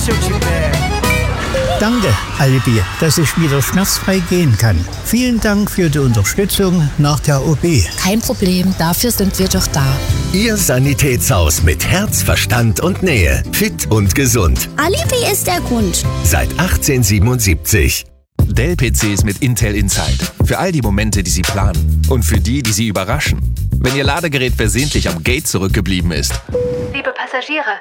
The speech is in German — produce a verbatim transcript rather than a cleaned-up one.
Danke, Alibi, dass ich wieder schmerzfrei gehen kann. Vielen Dank für die Unterstützung nach der O P. Kein Problem, dafür sind wir doch da. Ihr Sanitätshaus mit Herz, Verstand und Nähe. Fit und gesund. Alibi ist der Grund. Seit achtzehnhundertsiebenundsiebzig. Dell-P Cs mit Intel Inside. Für all die Momente, die Sie planen. Und für die, die Sie überraschen. Wenn Ihr Ladegerät versehentlich am Gate zurückgeblieben ist. Liebe Passagiere,